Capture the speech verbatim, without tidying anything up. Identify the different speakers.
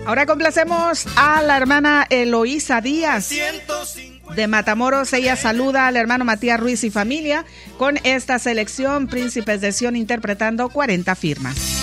Speaker 1: Ahora complacemos a la hermana Eloísa Díaz de Matamoros. Ella saluda al hermano Matías Ruiz y familia con esta selección Príncipes de Sion interpretando cuarenta firmas.